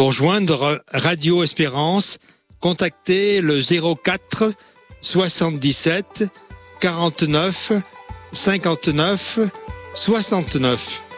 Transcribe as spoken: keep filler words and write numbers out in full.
Pour joindre Radio Espérance, contactez le zéro quatre soixante-dix-sept quarante-neuf cinquante-neuf soixante-neuf.